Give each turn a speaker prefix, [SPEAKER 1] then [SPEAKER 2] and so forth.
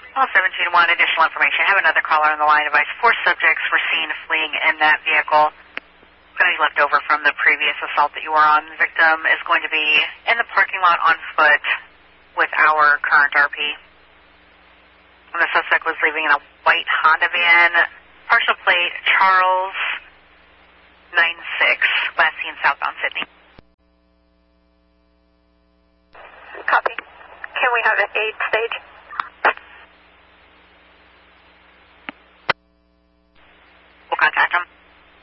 [SPEAKER 1] All 17-1, additional information. Have another caller on the line. Advice 4 subjects were seen fleeing in that vehicle. Going to be left over from the previous assault that you were on. The victim is going to be in the parking lot on foot with our current RP. And the suspect was leaving in a white Honda van, partial plate Charles 96, last seen southbound Sydney.
[SPEAKER 2] Copy. Can we have an 8 stage?